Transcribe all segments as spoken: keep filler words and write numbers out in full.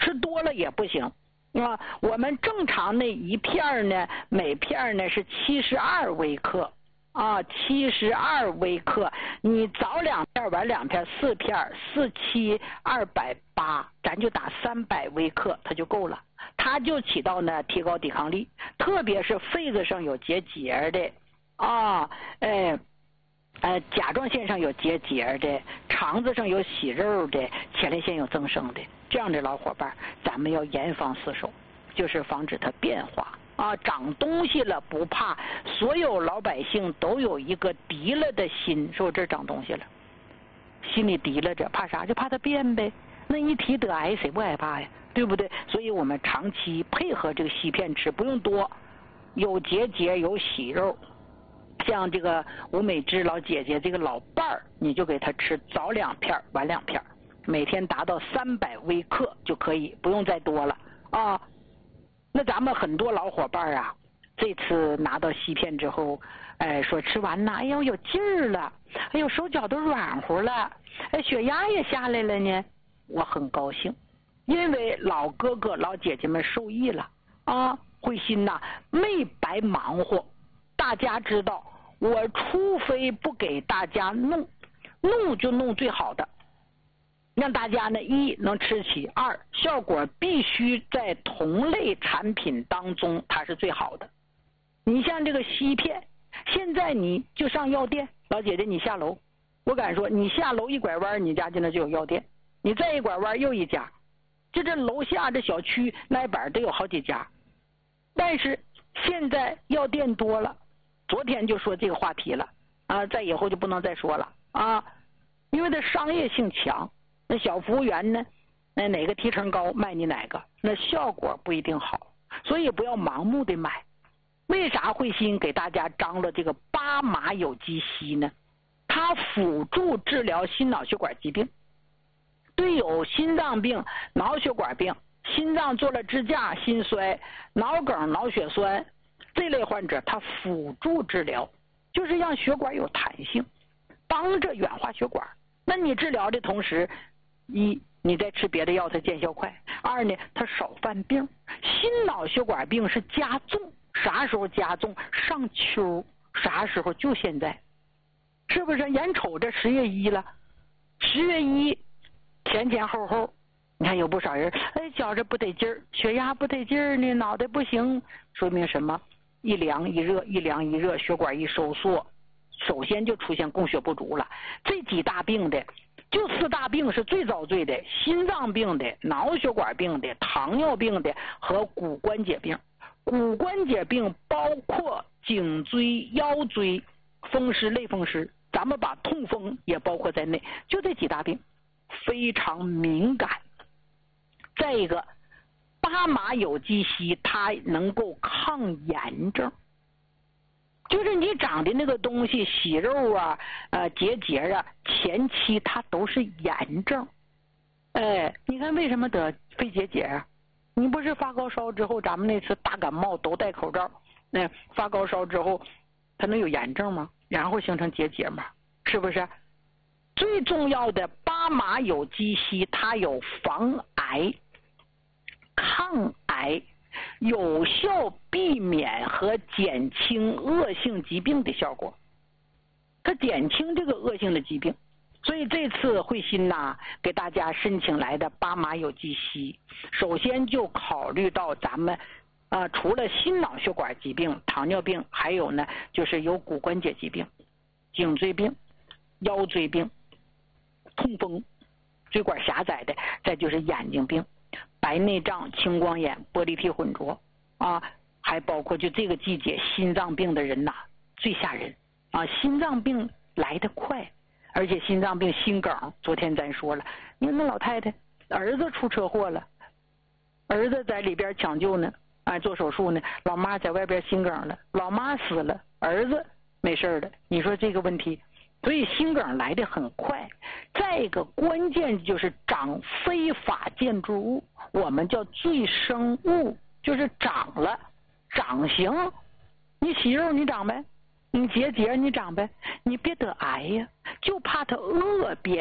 吃多了也不行啊。我们正常那一片呢，每片呢是七十二微克啊，七十二微克。你早两片晚两片，四片四七二百八，咱就打三百微克，它就够了。它就起到呢提高抵抗力，特别是肺子上有结节的啊，哎。呃，甲状腺上有结节的，肠子上有息肉的，前列腺有增生的，这样的老伙伴，咱们要严防死守，就是防止它变化啊。长东西了不怕，所有老百姓都有一个提了的心，说这长东西了，心里提了着，怕啥？就怕它变呗。那一提得癌，谁不害怕呀？对不对？所以我们长期配合这个西片吃，不用多，有结节有息肉。像这个吴美芝老姐姐这个老伴儿，你就给她吃早两片晚两片，每天达到三百微克就可以，不用再多了啊。那咱们很多老伙伴啊，这次拿到西片之后，哎，说吃完呢，哎呦有劲儿了，哎呦手脚都软乎了，哎血压也下来了呢，我很高兴，因为老哥哥老姐姐们受益了啊。慧心呐、啊，没白忙活。大家知道，我除非不给大家弄，弄就弄最好的，让大家呢一能吃起，二效果必须在同类产品当中它是最好的。你像这个西片，现在你就上药店，老姐姐你下楼，我敢说你下楼一拐弯，你家现在就有药店，你再一拐弯又一家，就这楼下这小区那板得有好几家。但是现在药店多了。昨天就说这个话题了啊，在以后就不能再说了啊，因为它商业性强，那小服务员呢，那哪个提成高卖你哪个，那效果不一定好，所以不要盲目的买。为啥慧心给大家张了这个巴马有机硒呢？它辅助治疗心脑血管疾病，对有心脏病、脑血管病、心脏做了支架、心衰、脑梗、脑血栓这类患者，它辅助治疗，就是让血管有弹性，帮着软化血管。那你治疗的同时，一你在吃别的药，它见效快；二呢，它少犯病。心脑血管病是加重，啥时候加重？上秋，啥时候？就现在，是不是？眼瞅着十月一了，十月一前前后后，你看有不少人，哎，觉着不得劲儿，血压不得劲儿呢，脑袋不行，说明什么？一凉一热，一凉一热，血管一收缩，首先就出现供血不足了。这几大病的，就四大病是最遭罪的：心脏病的、脑血管病的、糖尿病的和骨关节病。骨关节病包括颈椎、腰椎、风湿、类风湿，咱们把痛风也包括在内，就这几大病非常敏感。再一个，巴马有机硒它能够抗炎症，就是你长的那个东西，息肉啊、呃结节啊，前期它都是炎症。哎，你看为什么得肺结节啊？你不是发高烧之后，咱们那次大感冒都戴口罩，那、哎、发高烧之后，它能有炎症吗？然后形成结节吗？是不是？最重要的巴马有机硒，它有防癌、抗癌、有效避免和减轻恶性疾病的效果，它减轻这个恶性的疾病。所以这次慧心呐，给大家申请来的巴马有机硒，首先就考虑到咱们啊、呃，除了心脑血管疾病、糖尿病，还有呢就是有骨关节疾病、颈椎病、腰椎病、痛风、椎管狭窄的，再就是眼睛病、白内障、青光眼、玻璃体混浊啊，还包括就这个季节心脏病的人呐，最吓人啊！心脏病来得快，而且心脏病心梗，昨天咱说了，你看那老太太儿子出车祸了，儿子在里边抢救呢，哎，做手术呢，老妈在外边心梗了，老妈死了，儿子没事了，你说这个问题，所以心梗来得很快。再一个关键就是长非法建筑物，我们叫赘生物，就是长了长形，你息肉你长呗，你结节你长呗，你别得癌呀，就怕它恶变。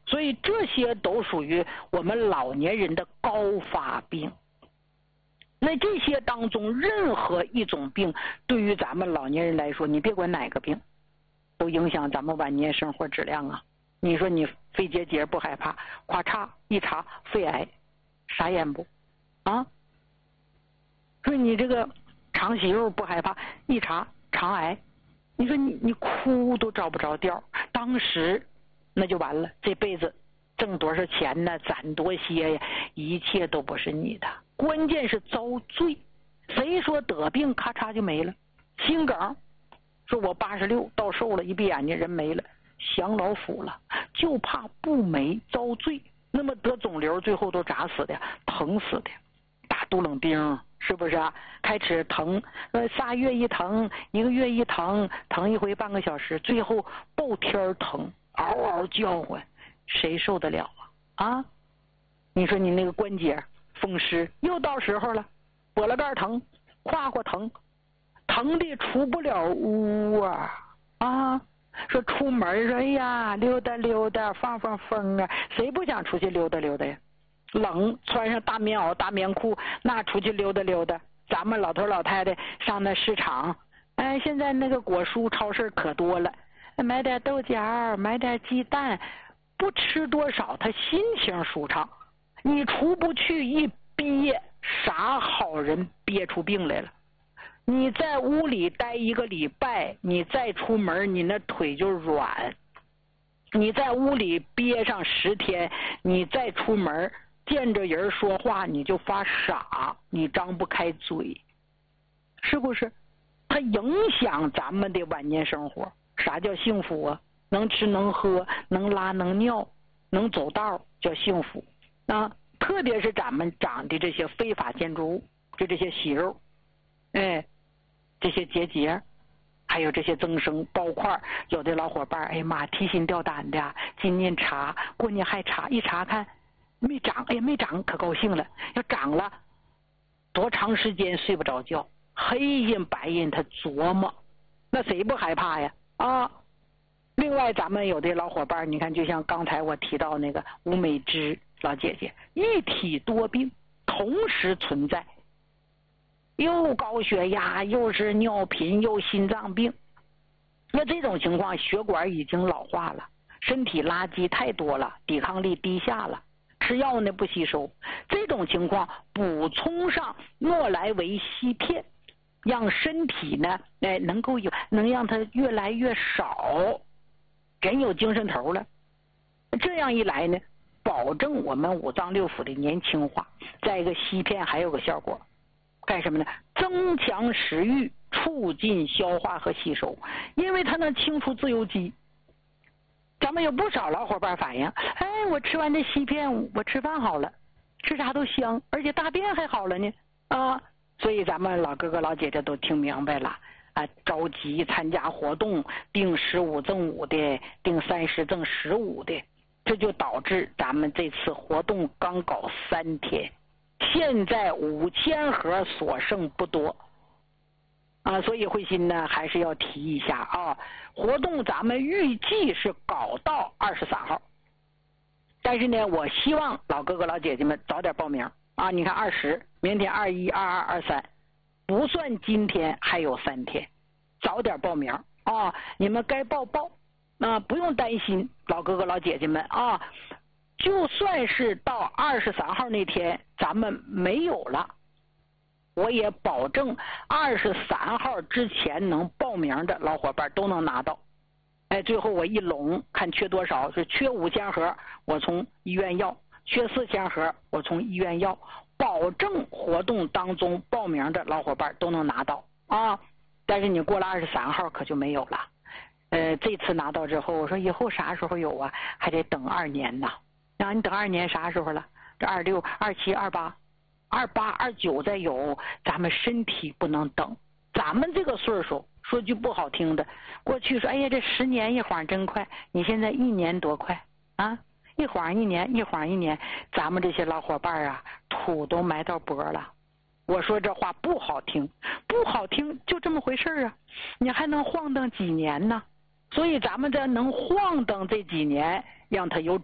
所以这些都属于我们老年人的高发病。那这些当中任何一种病，对于咱们老年人来说，你别管哪个病，都影响咱们晚年生活质量啊。你说你肺结节不害怕，咔嚓一查肺癌，傻眼不啊？说你这个肠息肉不害怕，一查肠癌，你说你你哭都找不着调，当时那就完了，这辈子挣多少钱呢，攒多些呀，一切都不是你的，关键是遭罪。谁说得病咔嚓就没了？心梗，说我八十六到寿了，一闭眼睛人没了，享老福了，就怕不没遭罪。那么得肿瘤最后都咋死的？疼死的，打杜冷丁，是不是啊？开始疼，呃，仨月一疼，一个月一疼，疼一回半个小时，最后爆天疼，嗷嗷叫唤，谁受得了啊？啊，你说你那个关节风湿又到时候了，脖了盖疼，胯胯疼，疼的出不了屋啊啊！说出门说哎呀溜达溜达放放风啊，谁不想出去溜达溜达呀？冷穿上大棉袄大棉裤，那出去溜达溜达。咱们老头老太太上那市场，哎，现在那个果蔬超市可多了，买点豆角，买点鸡蛋，不吃多少他心情舒畅。你出不去一憋，啥好人憋出病来了。你在屋里待一个礼拜，你再出门你那腿就软。你在屋里憋上十天，你再出门见着人说话你就发傻，你张不开嘴，是不是？它影响咱们的晚年生活。啥叫幸福啊？能吃能喝，能拉能尿，能走道叫幸福啊！特别是咱们长的这些非法建筑物，就这些息肉，哎，这些结节，还有这些增生包块，有的老伙伴哎呀妈提心吊胆的，今年查过年还查，一查看没长，哎呀没长可高兴了，要长了多长时间睡不着觉，黑阴白阴他琢磨，那谁不害怕呀啊！另外咱们有的老伙伴你看，就像刚才我提到那个吴美芝老姐姐，一体多病同时存在，又高血压又是尿频又心脏病。那这种情况血管已经老化了，身体垃圾太多了，抵抗力低下了，吃药呢不吸收。这种情况补充上诺莱维烯片，让身体呢哎能够有能让它越来越少，人有精神头了。这样一来呢，保证我们五脏六腑的年轻化。再一个烯片还有个效果，干什么呢？增强食欲，促进消化和吸收，因为它能清除自由基。咱们有不少老伙伴反映，哎，我吃完这烯片，我吃饭好了，吃啥都香，而且大便还好了呢啊！所以咱们老哥哥老姐姐都听明白了啊，着急参加活动，订十五赠五的，订三十赠十五的，这就导致咱们这次活动刚搞三天，现在五千盒所剩不多啊，所以慧心呢还是要提一下啊，活动咱们预计是搞到二十三号，但是呢，我希望老哥哥老姐姐们早点报名啊！你看二十，明天二一、二二、二三，不算今天还有三天，早点报名啊！你们该报报，啊，不用担心，老哥哥老姐姐们啊，就算是到二十三号那天咱们没有了，我也保证二十三号之前能报名的老伙伴都能拿到。哎，最后我一拢看缺多少，是缺五千盒，我从医院要；缺四千盒，我从医院要，保证活动当中报名的老伙伴都能拿到啊！但是你过了二十三号可就没有了。呃，这次拿到之后，我说以后啥时候有啊？还得等二年呢。然后你等二年啥时候了？这二六、二七、二八。二八二九再有，咱们身体不能等。咱们这个岁数，说句不好听的，过去说哎呀这十年一晃真快，你现在一年多快啊？一晃一年，一晃一年，咱们这些老伙伴啊，土都埋到脖了。我说这话不好听，不好听就这么回事啊，你还能晃荡几年呢？所以咱们这能晃荡这几年，让它有